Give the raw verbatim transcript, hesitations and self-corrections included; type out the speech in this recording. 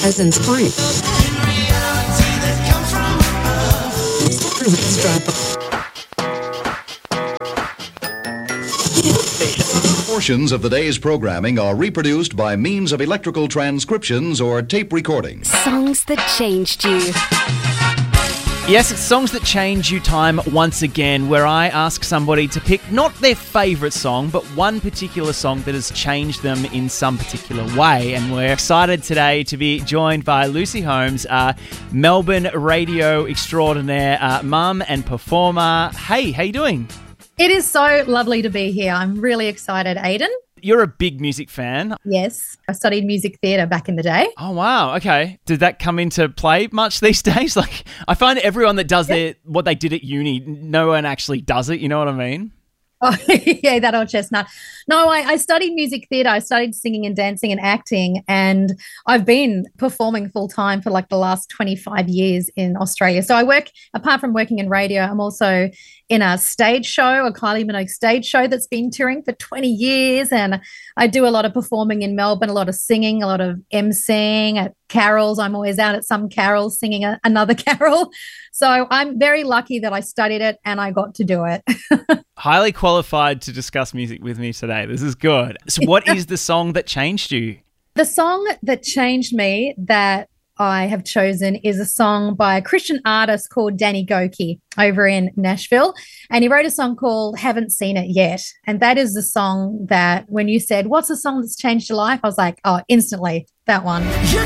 Peasants Point. Portions of the day's programming are reproduced by means of electrical transcriptions or tape recordings. Songs that changed you. Yes, it's Songs That Change You time once again, where I ask somebody to pick not their favourite song, but one particular song that has changed them in some particular way. And we're excited today to be joined by Lucy Holmes, uh, Melbourne radio extraordinaire, uh, mum and performer. Hey, how you doing? It is so lovely to be here. I'm really excited, Aidan. You're a big music fan. Yes, I studied music theatre back in the day. Oh, wow. Okay. Did that come into play much these days? Like, I find everyone that does Yeah. their what they did at uni, no one actually does it. You know what I mean? Oh, yeah, that old chestnut. No, I, I studied music theatre. I studied singing and dancing and acting, and I've been performing full time for like the last twenty-five years in Australia. So I work, apart from working in radio, I'm also in a stage show, a Kylie Minogue stage show that's been touring for twenty years. And I do a lot of performing in Melbourne, a lot of singing, a lot of emceeing at carols. I'm always out at some carols singing a, another carol. So I'm very lucky that I studied it and I got to do it. Highly qualified to discuss music with me today. This is good. So what is the song that changed you? The song that changed me that I have chosen is a song by a Christian artist called Danny Gokey over in Nashville. And he wrote a song called Haven't Seen It Yet. And that is the song that when you said, what's the song that's changed your life? I was like, oh, instantly, that one. You